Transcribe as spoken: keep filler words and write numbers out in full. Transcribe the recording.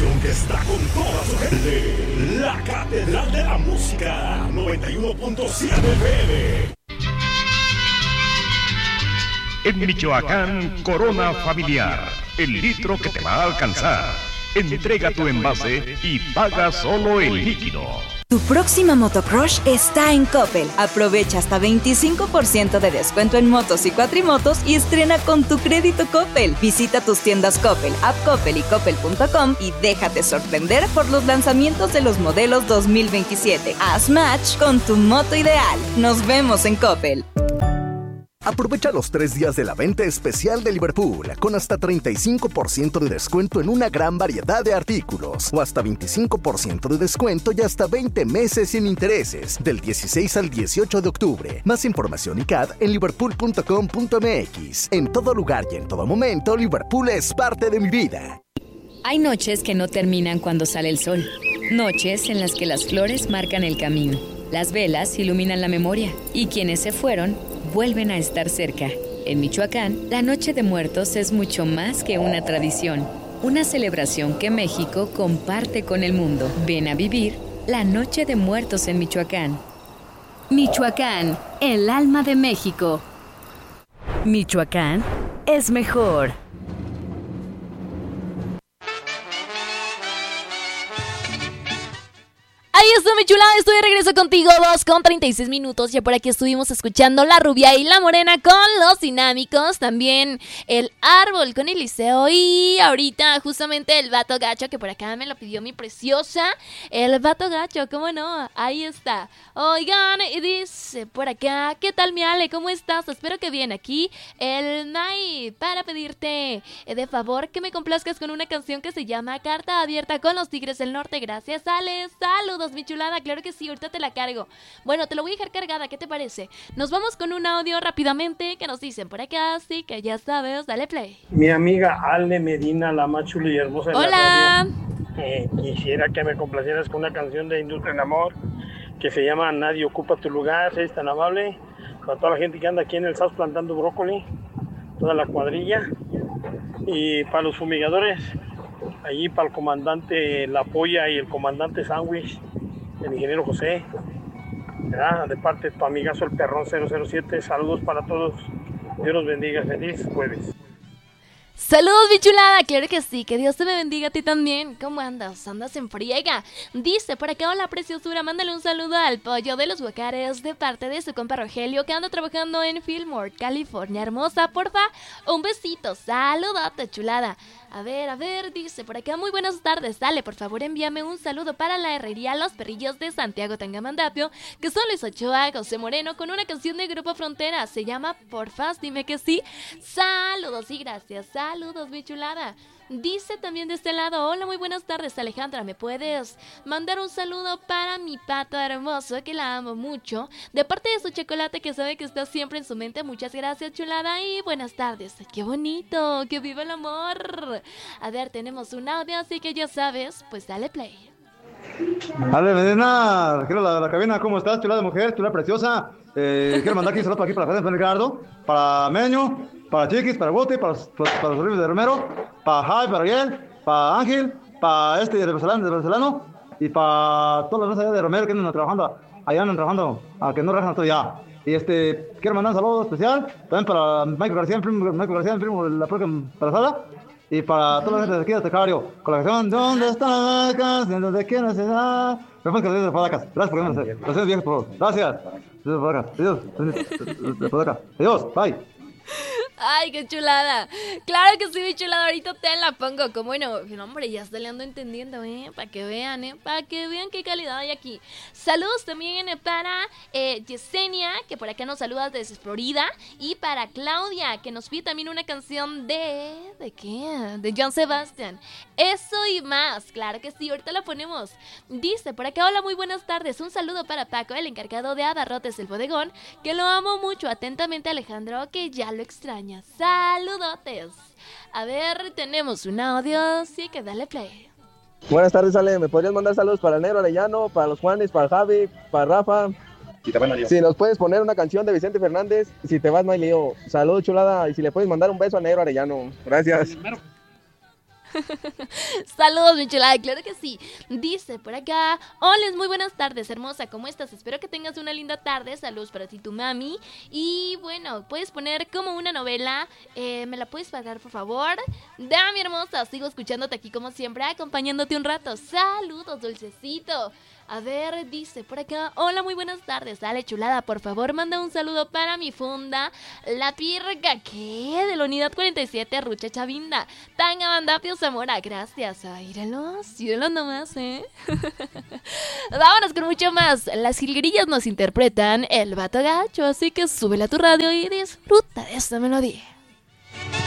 estación que está con toda su gente. La Catedral de la Música, noventa y uno punto siete F M. En Michoacán, Corona Familiar, el litro que te va a alcanzar. Entrega tu envase y paga solo el líquido. Tu próxima motocross está en Coppel. Aprovecha hasta veinticinco por ciento de descuento en motos y cuatrimotos y estrena con tu crédito Coppel. Visita tus tiendas Coppel, App Coppel y Coppel punto com y déjate sorprender por los lanzamientos de los modelos dos mil veintisiete. Haz match con tu moto ideal. Nos vemos en Coppel. Aprovecha los tres días de la venta especial de Liverpool, con hasta treinta y cinco por ciento de descuento en una gran variedad de artículos, o hasta veinticinco por ciento de descuento y hasta veinte meses sin intereses, del dieciséis al dieciocho de octubre. Más información y C A D en liverpool punto com punto m x. En todo lugar y en todo momento, Liverpool es parte de mi vida. Hay noches que no terminan cuando sale el sol. Noches en las que las flores marcan el camino. Las velas iluminan la memoria. Y quienes se fueron vuelven a estar cerca. En Michoacán, la Noche de Muertos es mucho más que una tradición. Una celebración que México comparte con el mundo. Ven a vivir la Noche de Muertos en Michoacán. Michoacán, el alma de México. Michoacán es mejor. Ahí está mi chulada, estoy de regreso contigo, dos con treinta y seis minutos. Ya por aquí estuvimos escuchando La Rubia y La Morena con Los Dinámicos. También El Árbol con Eliseo. Y ahorita justamente El Vato Gacho, que por acá me lo pidió mi preciosa. El Vato Gacho, ¿cómo no? Ahí está. Oigan, y dice por acá, ¿qué tal mi Ale? ¿Cómo estás? Espero que bien. Aquí el Nay para pedirte de favor que me complazcas con una canción que se llama Carta Abierta con los Tigres del Norte. Gracias, Ale. Saludos, mi chulada, claro que sí, ahorita te la cargo. Bueno, te lo voy a dejar cargada, ¿qué te parece? Nos vamos con un audio rápidamente que nos dicen por acá, así que ya sabes, dale play. Mi amiga Ale Medina, la más chula y hermosa de Hola. la radio. Eh, quisiera que me complacieras con una canción de Industria en Amor que se llama Nadie Ocupa Tu Lugar, es tan amable. Para toda la gente que anda aquí en el South plantando brócoli, toda la cuadrilla. Y para los fumigadores, allí para el comandante La Polla y el comandante Sándwich, el ingeniero José, ¿verdad? De parte de tu amigazo el Perrón cero cero siete, saludos para todos, Dios los bendiga, feliz jueves. Saludos, mi chulada, claro que sí, que Dios te me bendiga a ti también. ¿Cómo andas? ¿Andas en friega? Dice por acá, hola preciosura, mándale un saludo al Pollo de los Huacares de parte de su compa Rogelio, que anda trabajando en Fillmore, California, hermosa, porfa, un besito, saludote, chulada. A ver, a ver, dice por acá, muy buenas tardes, dale, por favor envíame un saludo para la herrería Los Perrillos de Santiago Tangamandapio, que son Luis Ochoa, José Moreno, con una canción de Grupo Frontera, se llama Porfas, dime que sí. Saludos y gracias, saludos mi chulada. Dice también de este lado, hola, muy buenas tardes Alejandra, ¿me puedes mandar un saludo para mi pato hermoso, que la amo mucho, de parte de su chocolate que sabe que está siempre en su mente? Muchas gracias chulada y buenas tardes. ¡Qué bonito! ¡Que viva el amor! A ver, tenemos un audio, así que ya sabes, pues dale play. Ale Medina, quiero la, la cabina, ¿cómo estás? Chula de mujer, chula preciosa. Eh, quiero mandar aquí saludos para aquí, para Fede Ricardo, para Meño, para Chiquis, para Guti, para, para, para los Ríos de Romero, para Jai, para Ariel, para Ángel, para este de venezolano, de venezolano y para todos los de Romero que andan trabajando, allá andan trabajando, a que no rajan todo ya. Y este, quiero mandar un saludo especial también para Michael García, el primo, Michael García, el primo de la próxima embarazada. Y para toda la gente de aquí de Tecario, con la canción ¿Dónde están las vacas? ¿En dónde quieren se da? Me pongo que de las vacas. Gracias por verme. Gracias, viejos, por favor. Gracias. Adiós. Adiós. Adiós. Bye. Ay, qué chulada. Claro que sí, mi chulada, ahorita te la pongo. Como no, no, hombre, ya se le ando entendiendo, ¿eh? Para que vean, ¿eh? Para que vean qué calidad hay aquí. Saludos también para eh, Yesenia, que por acá nos saluda desde Florida. Y para Claudia, que nos pide también una canción de... ¿De qué? De John Sebastian. Eso y más, claro que sí, ahorita la ponemos. Dice por acá, hola, muy buenas tardes. Un saludo para Paco, el encargado de abarrotes del bodegón, que lo amo mucho. Atentamente, Alejandro, que ya lo extraña. Saludotes. A ver, tenemos un audio, sí que dale play. Buenas tardes, Ale. ¿Me podrías mandar saludos para el Negro Arellano, para los Juanes, para Javi, para Rafa? Y también a si nos puedes poner una canción de Vicente Fernández, Si te vas no hay lío. Saludos, chulada. Y si le puedes mandar un beso al Negro Arellano. Gracias. Saludos, mi chulada, claro que sí. Dice por acá, hola, muy buenas tardes, hermosa, ¿cómo estás? Espero que tengas una linda tarde, saludos para ti, tu mami. Y bueno, puedes poner como una novela, eh, ¿me la puedes pagar, por favor? Dami, hermosa, sigo escuchándote aquí como siempre, acompañándote un rato. Saludos, dulcecito. A ver, dice por acá, hola, muy buenas tardes, dale, chulada, por favor, manda un saludo para mi funda, la pirga, ¿qué? De la unidad cuarenta y siete, Rucha Chavinda, Tanga Bandapio Zamora, gracias, ay, íralos, íralos nomás, ¿eh? Vámonos con mucho más, las jilguerillas nos interpretan El Vato Gacho, así que súbela a tu radio y disfruta de esta melodía.